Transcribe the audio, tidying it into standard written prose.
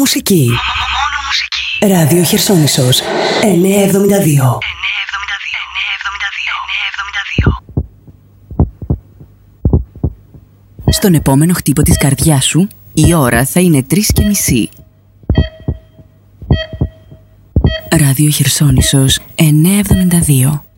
Μουσική. Μόνο μουσική. Ράδιο Χερσόνησος 972. Στον επόμενο χτύπο της καρδιάς σου, η ώρα θα είναι 3:30. Ράδιο Χερσόνησος 972.